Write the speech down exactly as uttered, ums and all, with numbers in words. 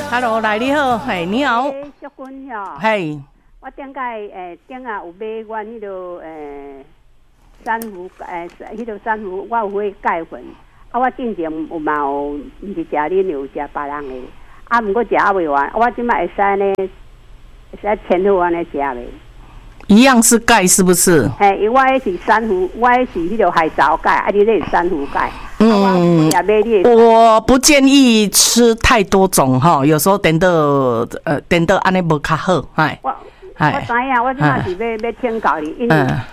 Hello， 来你好，嘿，你好。 小君吼， 嘿， 我顶个诶，顶下有买阮迄落诶珊瑚诶，迄落珊瑚，我有买钙粉。啊，我之前有嘛有，毋是食恁，有食别人的。啊，毋过食啊未完，我即摆会使呢，会使前后安尼食袂。 一样是钙，是不是？ 嘿，因为我迄是珊瑚，我迄是迄落海藻钙，啊，你那是珊瑚钙。 嗯，我不建议吃太多种哈，有时候等到呃等到安尼无较好，哎， 我我知影，我即摆是要要请教你，因为。